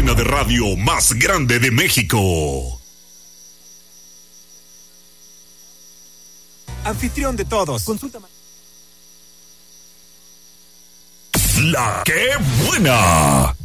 cadena de radio más grande de México. Anfitrión de todos. Consulta. La que buena.